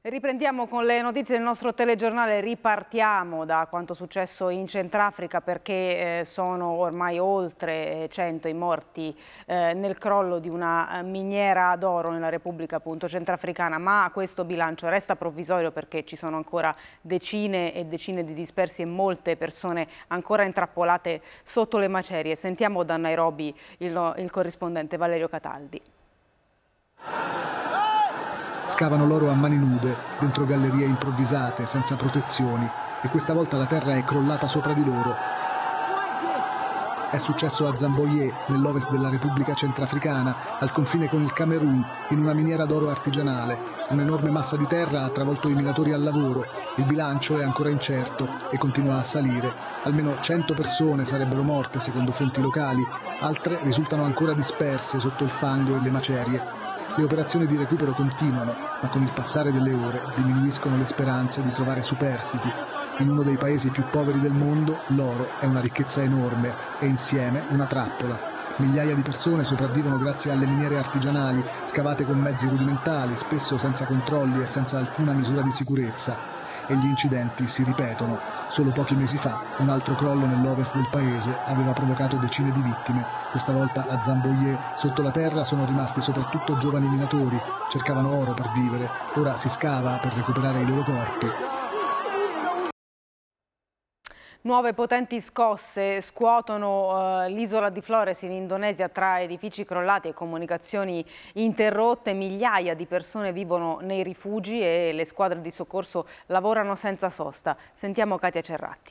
Riprendiamo con le notizie del nostro telegiornale, ripartiamo da quanto successo in Centrafrica perché sono ormai oltre 100 i morti nel crollo di una miniera d'oro nella Repubblica appunto centrafricana, ma questo bilancio resta provvisorio perché ci sono ancora decine e decine di dispersi e molte persone ancora intrappolate sotto le macerie. Sentiamo da Nairobi il corrispondente Valerio Cataldi. Scavano l'oro a mani nude, dentro gallerie improvvisate, senza protezioni, e questa volta la terra è crollata sopra di loro. È successo a Zamboye, nell'ovest della Repubblica Centrafricana, al confine con il Camerun, in una miniera d'oro artigianale. Un'enorme massa di terra ha travolto i minatori al lavoro. Il bilancio è ancora incerto e continua a salire. Almeno 100 persone sarebbero morte, secondo fonti locali. Altre risultano ancora disperse sotto il fango e le macerie. Le operazioni di recupero continuano, ma con il passare delle ore diminuiscono le speranze di trovare superstiti. In uno dei paesi più poveri del mondo, l'oro è una ricchezza enorme e insieme una trappola. Migliaia di persone sopravvivono grazie alle miniere artigianali, scavate con mezzi rudimentali, spesso senza controlli e senza alcuna misura di sicurezza. E gli incidenti si ripetono. Solo pochi mesi fa un altro crollo nell'ovest del paese aveva provocato decine di vittime. Questa volta a Zamboye, sotto la terra sono rimasti soprattutto giovani minatori, cercavano oro per vivere, ora si scava per recuperare i loro corpi. Nuove potenti scosse scuotono l'isola di Flores in Indonesia tra edifici crollati e comunicazioni interrotte. Migliaia di persone vivono nei rifugi e le squadre di soccorso lavorano senza sosta. Sentiamo Katia Cerratti.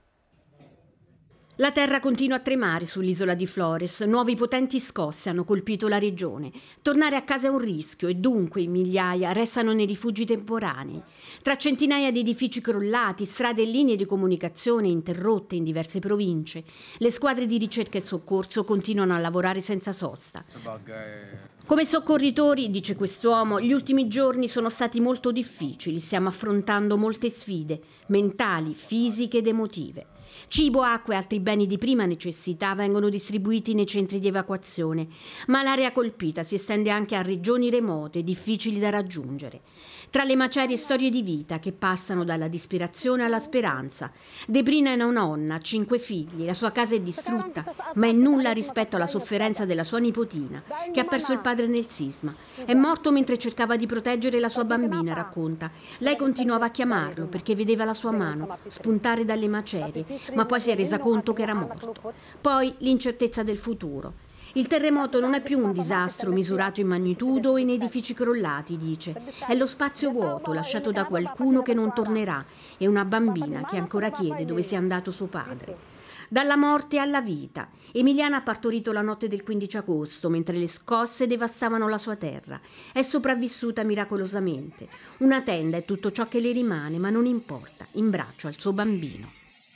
La terra continua a tremare sull'isola di Flores. Nuovi potenti scosse hanno colpito la regione. Tornare a casa è un rischio e dunque migliaia restano nei rifugi temporanei. Tra centinaia di edifici crollati, strade e linee di comunicazione interrotte in diverse province, le squadre di ricerca e soccorso continuano a lavorare senza sosta. Come soccorritori, dice quest'uomo, gli ultimi giorni sono stati molto difficili. Stiamo affrontando molte sfide mentali, fisiche ed emotive. Cibo, acqua e altri beni di prima necessità vengono distribuiti nei centri di evacuazione, ma l'area colpita si estende anche a regioni remote, difficili da raggiungere. Tra le macerie storie di vita che passano dalla disperazione alla speranza. Debrina è una nonna, 5 figli, la sua casa è distrutta, ma è nulla rispetto alla sofferenza della sua nipotina, che ha perso il padre nel sisma. È morto mentre cercava di proteggere la sua bambina, racconta. Lei continuava a chiamarlo perché vedeva la sua mano spuntare dalle macerie, ma poi si è resa conto che era morto. Poi l'incertezza del futuro. Il terremoto non è più un disastro misurato in magnitudo o in edifici crollati, dice. È lo spazio vuoto lasciato da qualcuno che non tornerà e una bambina che ancora chiede dove sia andato suo padre. Dalla morte alla vita. Emiliana ha partorito la notte del 15 agosto, mentre le scosse devastavano la sua terra. È sopravvissuta miracolosamente. Una tenda è tutto ciò che le rimane, ma non importa, in braccio al suo bambino.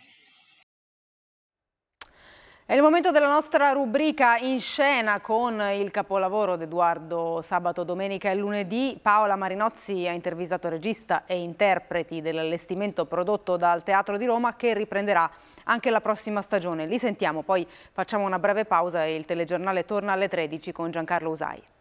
È il momento della nostra rubrica In scena con il capolavoro di Edoardo Sabato, domenica e lunedì. Paola Marinozzi ha intervistato regista e interpreti dell'allestimento prodotto dal Teatro di Roma che riprenderà anche la prossima stagione. Li sentiamo, poi facciamo una breve pausa e il telegiornale torna alle 13 con Giancarlo Usai.